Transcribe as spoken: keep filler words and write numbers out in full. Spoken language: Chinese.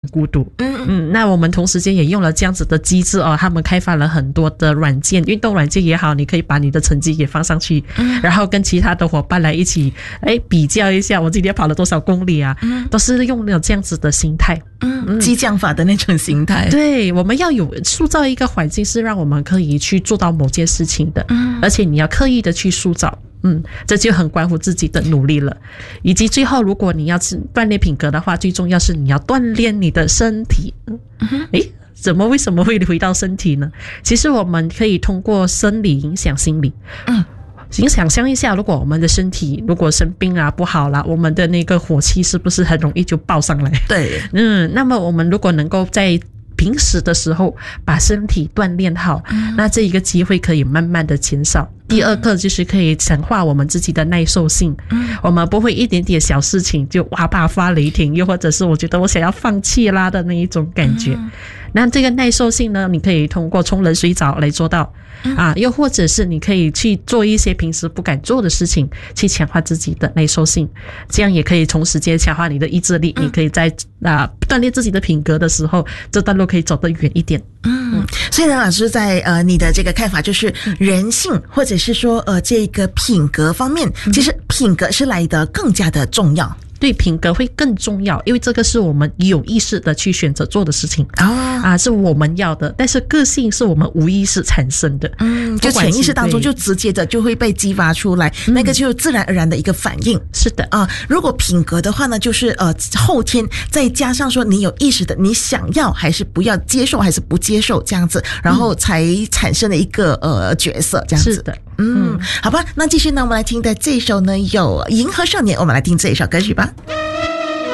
孤独。嗯嗯，那我们同时间也用了这样子的机制哦，他们开发了很多的软件，运动软件也好，你可以把你的成绩也放上去，嗯、然后跟其他的伙伴来一起哎比较一下，我今天跑了多少公里啊？嗯、都是用了这样子的心态， 嗯，激将法的那种心态。 对，我们要有塑造一个环境，是让我们可以去做到某件事情的，嗯，而且你要刻意的去塑造。嗯，这就很关乎自己的努力了，以及最后，如果你要锻炼品格的话，最重要是你要锻炼你的身体。嗯，诶，怎么为什么会回到身体呢？其实我们可以通过生理影响心理。嗯。请想象一下，如果我们的身体如果生病啊不好啦，我们的那个火气是不是很容易就爆上来？ 对， 嗯，那么我们如果能够在平时的时候把身体锻炼好，嗯、那这一个机会可以慢慢的减少。第二个就是可以强化我们自己的耐受性，嗯、我们不会一点点小事情就哇吧发雷霆，又或者是我觉得我想要放弃啦的那一种感觉。嗯、那这个耐受性呢，你可以通过冲冷水澡来做到。嗯、啊，又或者是你可以去做一些平时不敢做的事情，去强化自己的耐受性，这样也可以同时间强化你的意志力。嗯、你可以在啊锻炼自己的品格的时候，这段路可以走得远一点。 嗯，所以呢，老师在呃你的这个看法就是人性或者是说呃这个品格方面，其实品格是来得更加的重要。 对，品格会更重要，因为这个是我们有意识的去选择做的事情啊、哦、啊，是我们要的。但是个性是我们无意识产生的，嗯， 就潜意识当中就直接的就会被激发出来，嗯、那个就自然而然的一个反应。 是的啊，如果品格的话呢，就是呃后天再加上说你有意识的，你想要还是不要接受还是不接受这样子，然后才产生了一个呃角色这样子。 是的。 嗯，好吧，那继续呢，我们来听的这首呢有《银河少年》，我们来听这一首歌曲吧。